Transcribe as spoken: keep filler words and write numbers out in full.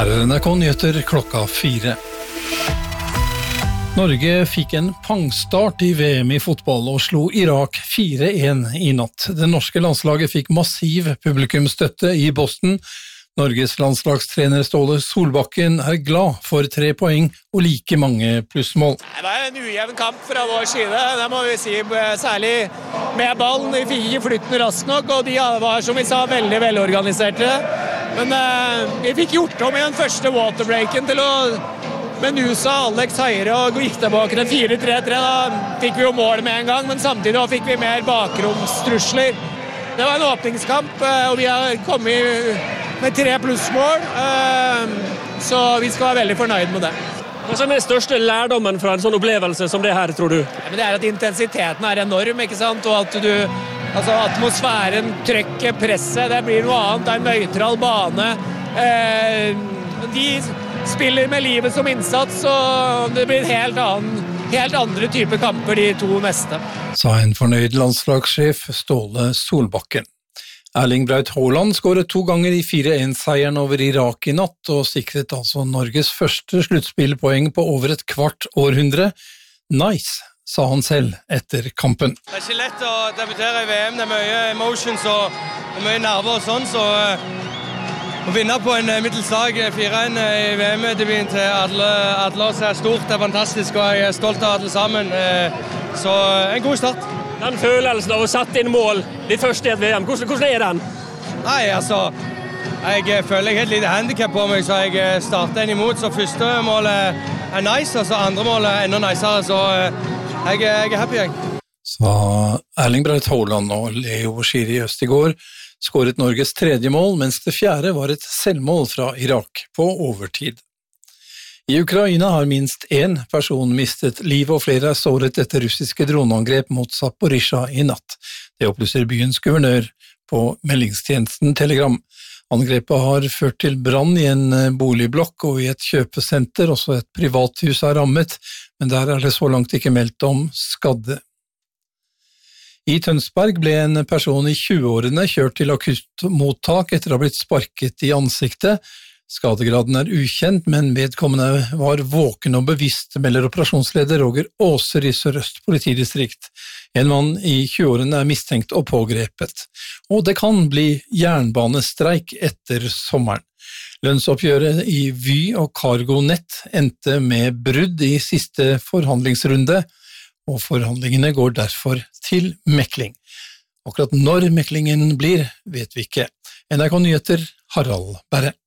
Her er N R K Nyheter klokka fire. Norge fikk en pangstart i V M i fotball og slo Irak fire en i natt. Det norske landslaget fikk massiv publikumsstøtte i Boston. Norges landslagstrener Ståle Solbakken er glad for tre poeng og like mange plussmål. Det var en ujevn kamp fra vår side, det må vi si, særlig med ballen. Vi fikk ikke flytten raskt nok, og de var, som vi sa, veldig velorganiserte. Men eh, vi fikk gjort om i den første waterbreaken til å med Nusa, Alex Heire og gikk tilbake til fire tre tre. Da fikk vi jo mål med en gang, men samtidig fikk vi mer bakromstrusler. Det var en åpningskamp, og vi har kommet med tre plussmål, så vi skal være veldig fornøyd med det. Hva er den største lærdommen fra en sånn opplevelse som det her, tror du? Ja, men det er at intensiteten er enorm, ikke sant? Og at du, altså atmosfæren, trøkket, presset, det blir noe annet. Det er en nøytral bane. De spiller med livet som innsats, og det blir helt, annen, helt andre typer kamper de to neste. Sa en fornøyd landslagssjef Ståle Solbakken. Erling Braut Haaland skåret to ganger i fire en-seieren over Irak i natt, og sikret altså Norges første sluttspillpoeng på over et kvart århundre. Nice, sa han selv etter kampen. Det er ikke lett å debutere i V M, det er mye emotions og, og mye nerver og sånn, så å vinne på en middelslag fire en i V M-debuten til alle, alle oss er stort, det er fantastisk, og jeg er stolt av alle sammen. Så en god start. Den følelsen av å sette inn mål, ditt første i et V M, hvordan, hvordan er den? Nei, altså, jeg føler jeg har et lite handicap på meg, så jeg starter en imot, så første målet er nice, og så andre målet er enda nicere, så jeg, jeg er happy, jeg. Sa Erling Braut Haaland og Leo Schiri Østigård skåret Norges tredje mål, mens det fjerde var et selvmål fra Irak på overtid. I Ukraina har minst én person mistet livet, og flere er såret etter russiske droneangrep mot Zaporizjzja i natt. Det opplyser byens guvernør på meldingstjenesten Telegram. Angrepet har ført til brann i en boligblokk og i et kjøpesenter, også et privathus er rammet, men der er det så langt ikke meldt om skadde. I Tønsberg ble en person i tjueårene kjørt til akuttmottak etter å ha blitt sparket i ansiktet. Skadegraden er ukjent, men vedkommende var våken og bevisst, melder operasjonsleder Roger Åser i Sør-Øst politidistrikt. En mann i tjueårene er mistenkt og pågrepet. Og det kan bli jernbanestreik etter sommeren. Lønnsoppgjøret i Vy og CargoNet endte med brudd i siste forhandlingsrunde, og forhandlingene går derfor til mekling. Akkurat når meklingen blir, vet vi ikke. N R K Nyheter, Harald Berre.